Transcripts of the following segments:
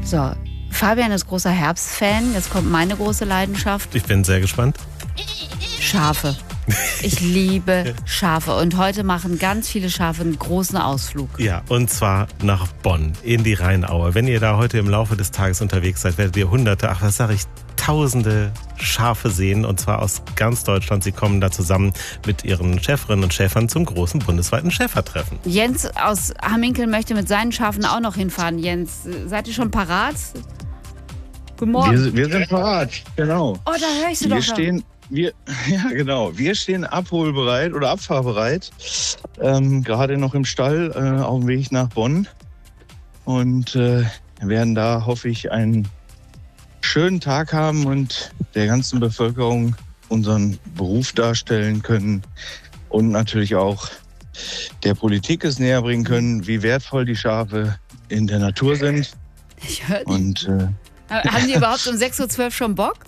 So, Fabian ist großer Herbstfan. Jetzt kommt meine große Leidenschaft. Ich bin sehr gespannt. Schafe. Ich liebe Schafe. Und heute machen ganz viele Schafe einen großen Ausflug. Ja, und zwar nach Bonn, in die Rheinaue. Wenn ihr da heute im Laufe des Tages unterwegs seid, werdet ihr Hunderte, ach was sage ich, Tausende Schafe sehen. Und zwar aus ganz Deutschland. Sie kommen da zusammen mit ihren Schäferinnen und Schäfern zum großen bundesweiten Schäfertreffen. Jens aus Hamminkel möchte mit seinen Schafen auch noch hinfahren. Jens, seid ihr schon parat? Guten Morgen. Wir sind parat, genau. Oh, da höre ich sie doch schon. Wir stehen abholbereit oder abfahrbereit. Gerade noch im Stall auf dem Weg nach Bonn. Und werden da, hoffe ich, einen schönen Tag haben und der ganzen Bevölkerung unseren Beruf darstellen können. Und natürlich auch der Politik es näher bringen können, wie wertvoll die in der Natur sind. Ich höre die. Und haben die überhaupt um 6.12 Uhr schon Bock?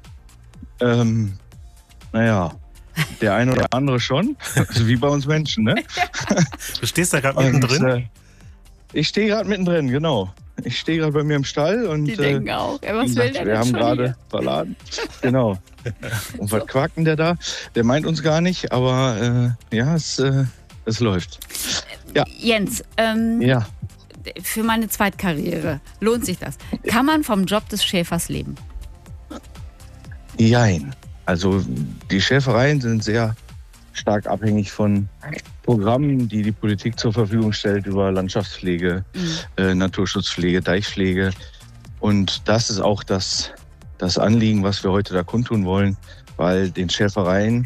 naja, der eine oder andere schon. Also wie bei uns Menschen, ne? Du stehst da gerade mittendrin? Ich stehe gerade mittendrin, genau. Ich stehe gerade bei mir im Stall und Die denken auch. Was will der wir denn haben schon gerade verladen. Genau. Und was quakt denn der da? Der meint uns gar nicht, aber es läuft. Ja. Jens, Ja. für meine Zweitkarriere, lohnt sich das? Kann man vom Job des Schäfers leben? Jein. Also die Schäfereien sind sehr stark abhängig von Programmen, die die Politik zur Verfügung stellt über Landschaftspflege, Naturschutzpflege, Deichpflege. Und das ist auch das Anliegen, was wir heute da kundtun wollen, weil den Schäfereien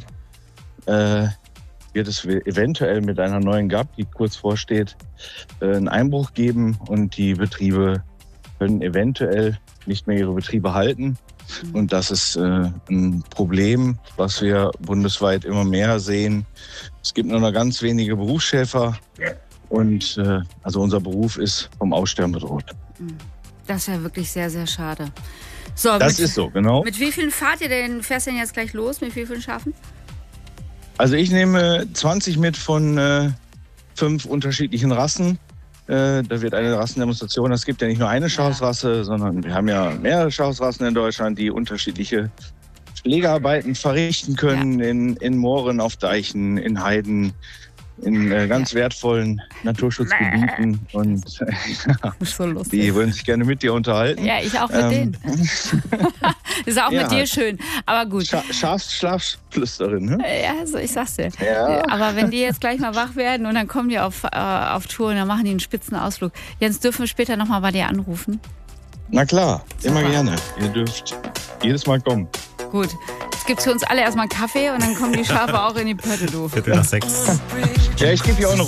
wird es eventuell mit einer neuen GAP, die kurz vorsteht, einen Einbruch geben und die Betriebe können eventuell nicht mehr ihre Betriebe halten. Und das ist ein Problem, was wir bundesweit immer mehr sehen. Es gibt nur noch ganz wenige Berufsschäfer und also unser Beruf ist vom Aussterben bedroht. Das ist ja wirklich sehr, sehr schade. So, Das ist so, genau. Mit wie vielen fährst du denn jetzt gleich los? Mit wie vielen Schafen? Also ich nehme 20 mit von 5 unterschiedlichen Rassen. Da wird eine Rassendemonstration. Es gibt ja nicht nur eine Schafsrasse, sondern wir haben ja mehrere Schafsrassen in Deutschland, die unterschiedliche Pflegearbeiten verrichten können in Mooren, auf Deichen, in Heiden, in ganz wertvollen Naturschutzgebieten. Und So lustig. die würden sich gerne mit dir unterhalten. Ja, ich auch mit denen. Ist auch mit dir schön. Aber gut. Schlafschlüsterin, ne? Ja, also ich sag's dir. Ja. Aber wenn die jetzt gleich mal wach werden und dann kommen die auf Tour und dann machen die einen spitzen Ausflug. Jens, dürfen wir später nochmal bei dir anrufen? Na klar, immer gerne. Ihr dürft jedes Mal kommen. Gut. Jetzt gibt's für uns alle erstmal einen Kaffee und dann kommen die Schafe auch in die Pötte, du. 5:45. Ja, ich gebe hier auch eine